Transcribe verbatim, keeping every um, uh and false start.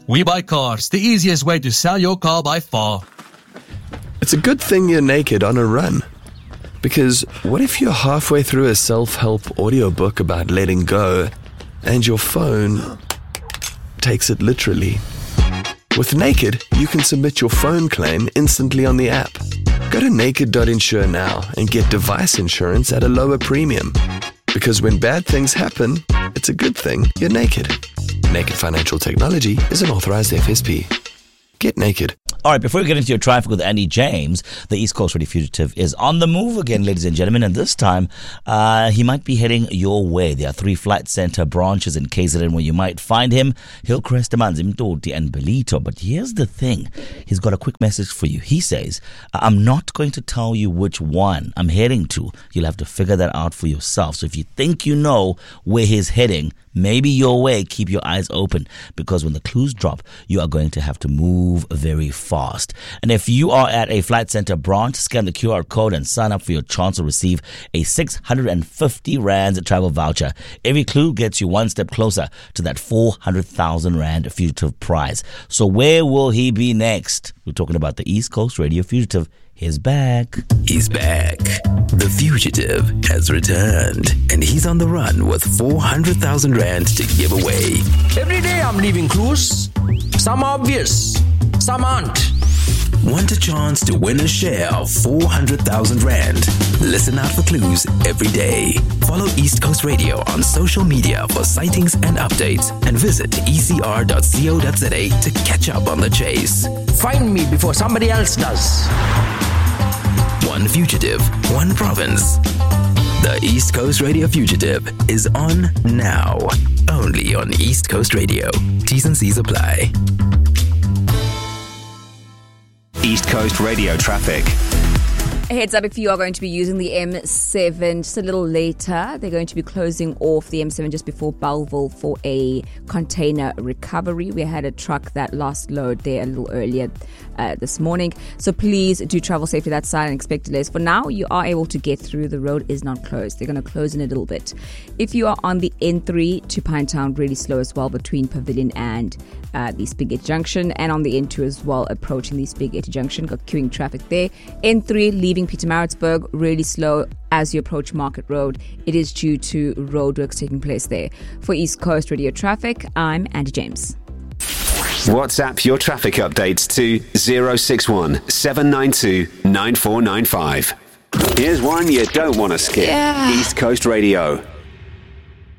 We Buy Cars, the easiest way to sell your car by far. It's a good thing you're naked on a run. Because what if you're halfway through a self-help audiobook about letting go and your phone takes it literally? With Naked, you can submit your phone claim instantly on the app. Go to naked dot insure now and get device insurance at a lower premium. Because when bad things happen, it's a good thing you're naked. Naked Financial Technology is an authorized F S P. Get naked. All right, before we get into your traffic with Andy James, the East Coast Radio Fugitive is on the move again, ladies and gentlemen, and this time uh, he might be heading your way. There are three Flight Centre branches in K Z N where you might find him, Hillcrest, Manzi Mtoti and Belito. But here's the thing, he's got a quick message for you. He says, I'm not going to tell you which one I'm heading to. You'll have to figure that out for yourself. So if you think you know where he's heading, maybe your way, keep your eyes open, because when the clues drop, you are going to have to move very fast. And if you are at a Flight Centre branch, scan the Q R code and sign up for your chance to receive a six hundred fifty rand travel voucher. Every clue gets you one step closer to that four hundred thousand rand fugitive prize. So where will he be next? We're talking about the East Coast Radio Fugitive. He's back. He's back. The fugitive has returned, and he's on the run with four hundred thousand rand to give away. Every day I'm leaving clues. Some are obvious, some aren't. Want a chance to win a share of four hundred thousand rand? Listen out for clues every day. Follow East Coast Radio on social media for sightings and updates, and visit e c r dot co dot z a to catch up on the chase. Find me before somebody else does. One fugitive, one province. The East Coast Radio Fugitive is on now. Only on East Coast Radio. T's and C's apply. East Coast Radio traffic. A heads up if you are going to be using the M seven just a little later. They're going to be closing off the M seven just before Bellville for a container recovery. We had a truck that lost load there a little earlier uh, this morning. So please do travel safely that side and expect delays. For now, you are able to get through. The road is not closed. They're going to close in a little bit. If you are on the N three to Pinetown, really slow as well between Pavilion and uh, the Spaghetti Junction, and on the N two as well approaching the Spaghetti Junction. Got queuing traffic there. N three leaving Pietermaritzburg, really slow as you approach Market Road. It is due to roadworks taking place there. For East Coast Radio Traffic, I'm Andy James. WhatsApp your traffic updates to zero six one seven nine two nine four nine five. Here's one you don't want to skip. Yeah. East Coast Radio.